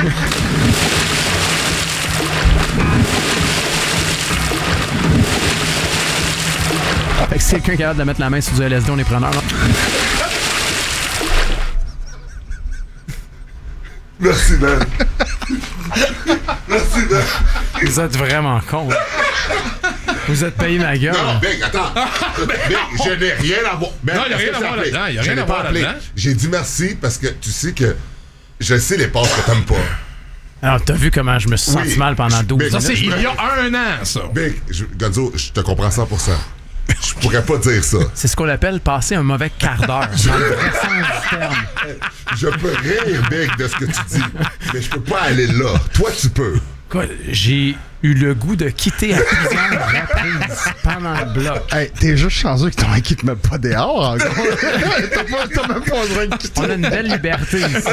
Fait que si quelqu'un est capable de mettre la main sur du LSD, on est preneur. Merci, Ben. Merci, Ben. Vous êtes vraiment con. Vous êtes payé ma gueule. Non, Big, attends. Big, je n'ai rien à voir. Ben, Non, il n'y a rien à voir là-dedans. Il n'y a rien à voir là-dedans. J'ai dit merci parce que tu sais que je sais les passes que t'aimes pas. Alors, t'as vu comment je me suis senti mal pendant 12 Big, ans? Ça, c'est il y a 1 an, ça. Big, Gonzo, je te comprends 100%. Je pourrais pas dire ça. C'est ce qu'on appelle passer un mauvais quart d'heure. Dans le vrai sens du terme. Je peux rire, Big, de ce que tu dis, mais je peux pas aller là. Toi, tu peux. Quoi, j'ai eu le goût de quitter à plusieurs reprises pendant le bloc. Hey, t'es juste chanceux que ton mec te met pas dehors, en gros. T'as même pas besoin de quitter. On a une belle liberté ici.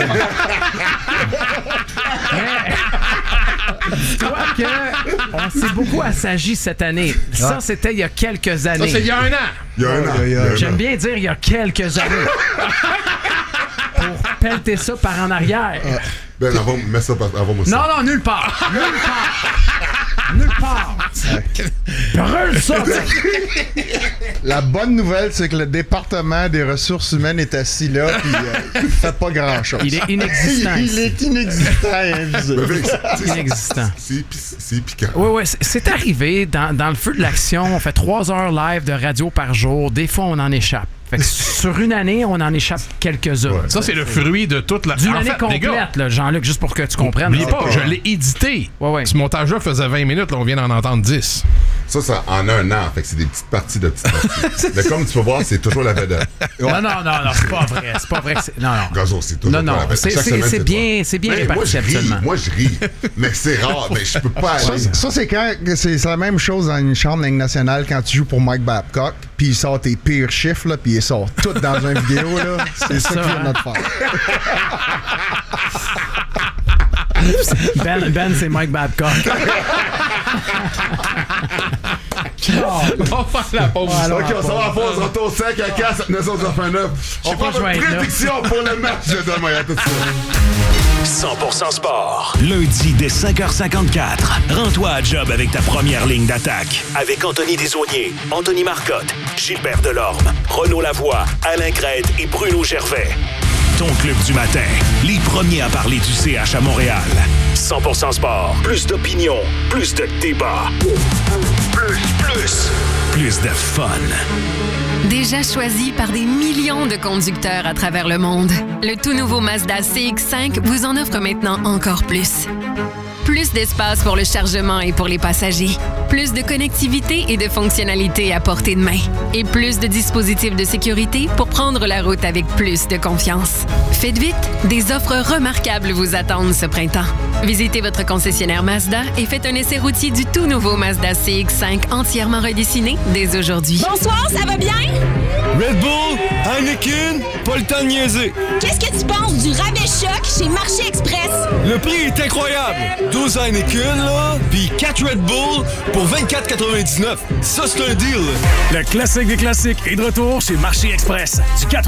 Mais, dis-toi qu'on s'est beaucoup assagi cette année. Ça, c'était il y a quelques années. Ça, c'est il y a 1 an. Il y a un an. J'aime bien dire il y a quelques années. Pour pelleter ça par en arrière. Ben, mets ça avant moi. Non, non, nulle part. Nulle part. Nulle part. Brûle ça. La bonne nouvelle, c'est que le département des ressources humaines est assis là, puis il fait pas grand-chose. Il est inexistant. Il est inexistant et invisible. Inexistant. C'est piquant. Oui, c'est arrivé dans le feu de l'action. On fait 3 heures live de radio par jour. Des fois, on en échappe. Fait que sur une année, on en échappe quelques-uns. Ouais. Ça, c'est le fruit de toute la... D'une En année fait, les gars, complète, là, Jean-Luc, juste pour que tu comprennes. n'oublie pas, je l'ai édité. Ouais. Ce montage-là faisait 20 minutes, là, on vient d'en entendre 10. Ça en a 1 an. Fait que c'est des petites parties de petites parties. Mais comme tu peux voir, c'est toujours la vedette. Non, c'est pas vrai. C'est pas vrai que c'est... Non. Gazo, c'est toujours Non, la vedette. Chaque semaine, c'est bien Mais réparti absolument. Moi, je ris. Mais c'est rare. Mais je peux pas aller. Ça, c'est quand c'est la même chose dans une chambre de Ligue nationale quand tu joues pour Mike Babcock, puis il sort tes pires chiffres, là, puis il sort tout dans une vidéo. Là. C'est ça qu'il vient de notre faire. Ben, c'est Mike Babcock. On va faire la pause. OK, on s'en va à pause. Retour 5 à 4, 9h09. On pas, prend je vais une être là. prédiction pour le match de demain. À tout de suite. 100% sport. Lundi dès 5h54. Rends-toi à job avec ta première ligne d'attaque. Avec Anthony Desaulniers, Anthony Marcotte, Gilbert Delorme, Renaud Lavoie, Alain Crête et Bruno Gervais. Ton club du matin. Les premiers à parler du CH à Montréal. 100% sport. Plus d'opinion. Plus de débat. Plus de fun. Déjà choisi par des millions de conducteurs à travers le monde, le tout nouveau Mazda CX-5 vous en offre maintenant encore plus. Plus d'espace pour le chargement et pour les passagers. Plus de connectivité et de fonctionnalités à portée de main. Et plus de dispositifs de sécurité pour prendre la route avec plus de confiance. Faites vite, des offres remarquables vous attendent ce printemps. Visitez votre concessionnaire Mazda et faites un essai routier du tout nouveau Mazda CX-5 entièrement redessiné dès aujourd'hui. Bonsoir, ça va bien? Red Bull, Heineken, pas le temps de niaiser. Qu'est-ce que tu penses du rabais choc chez Marché Express? Le prix est incroyable. 12 Heineken, là, puis 4 Red Bull pour 24,99. Ça, c'est un deal. Le classique des classiques est de retour chez Marché Express. Du 4